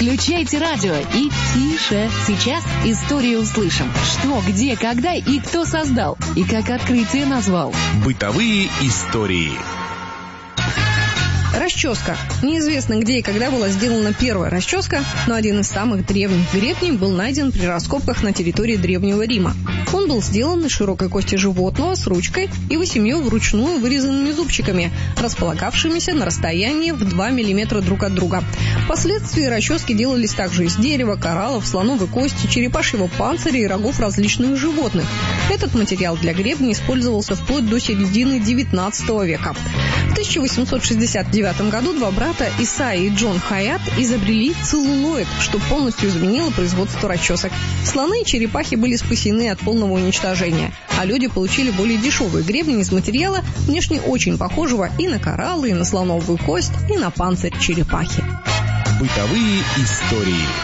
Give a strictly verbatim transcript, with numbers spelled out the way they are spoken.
Включайте радио и тише. Сейчас историю услышим. Что, где, когда и кто создал. И как открытие назвал. Бытовые истории. Расческа. Неизвестно, где и когда была сделана первая расческа, но один из самых древних гребней был найден при раскопках на территории Древнего Рима. Он был сделан из широкой кости животного с ручкой и восемью вручную вырезанными зубчиками, располагавшимися на расстоянии в два миллиметра друг от друга. Впоследствии расчески делались также из дерева, кораллов, слоновой кости, черепашьего панциря и рогов различных животных. Этот материал для гребня использовался вплоть до середины девятнадцатого века. В тысяча восемьсот шестьдесят девятом году два брата Исайя и Джон Хайат изобрели целлулоид, что полностью изменило производство расчесок. Слоны и черепахи были спасены от полного уничтожения, а люди получили более дешевые гребни из материала, внешне очень похожего и на кораллы, и на слоновую кость, и на панцирь черепахи. Бытовые истории.